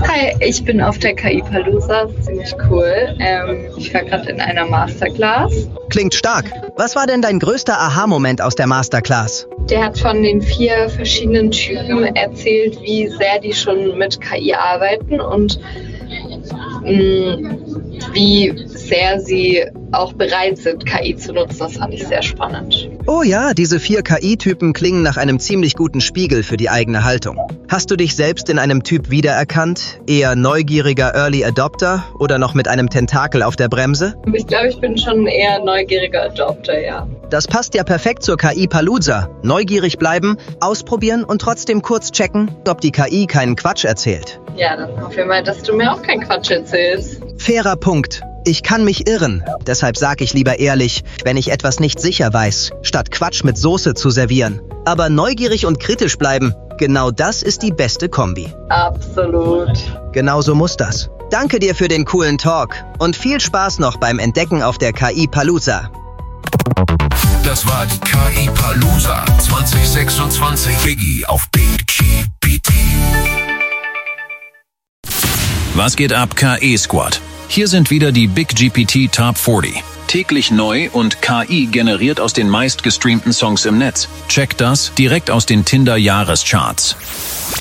Hi, ich bin auf der KI-Palooza, ziemlich cool. Ich war gerade in einer Masterclass. Klingt stark. Was war denn dein größter Aha-Moment aus der Masterclass? Der hat von den 4 verschiedenen Typen erzählt, wie sehr die schon mit KI arbeiten und wie sehr sie auch bereit sind, KI zu nutzen. Das fand ich sehr spannend. Oh ja, diese 4 KI-Typen klingen nach einem ziemlich guten Spiegel für die eigene Haltung. Hast du dich selbst in einem Typ wiedererkannt? Eher neugieriger Early Adopter oder noch mit einem Tentakel auf der Bremse? Ich glaube, ich bin schon eher neugieriger Adopter, ja. Das passt ja perfekt zur KI-Palooza. Neugierig bleiben, ausprobieren und trotzdem kurz checken, ob die KI keinen Quatsch erzählt. Ja, dann hoffen wir mal, dass du mir auch keinen Quatsch erzählst. Fairer Punkt. Ich kann mich irren. Deshalb sage ich lieber ehrlich, wenn ich etwas nicht sicher weiß, statt Quatsch mit Soße zu servieren. Aber neugierig und kritisch bleiben, genau das ist die beste Kombi. Absolut. Genauso muss das. Danke dir für den coolen Talk und viel Spaß noch beim Entdecken auf der KI-Palooza. Das war die KI-Palooza 2026. Biggie auf BGBT. Was geht ab, KI-Squad? Hier sind wieder die BigGPT Top 40. Täglich neu und KI generiert aus den meistgestreamten Songs im Netz. Checkt das direkt aus den Tinder-Jahrescharts.